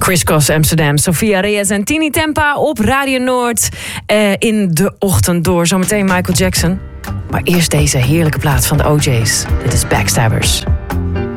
Crisscross Amsterdam, Sofia Reyes en Tini Tempa op Radio Noord in de ochtend door. Zometeen Michael Jackson. Maar eerst deze heerlijke plaat van de OJ's. Dit is Backstabbers.